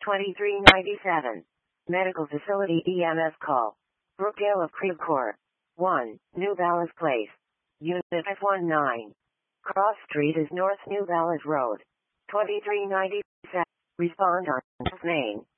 2397. Medical Facility EMS call. Brookdale of Creve Coeur. 1. New Ballas Place. Unit F19. Cross Street is North New Ballas Road. 2397. Respond on name.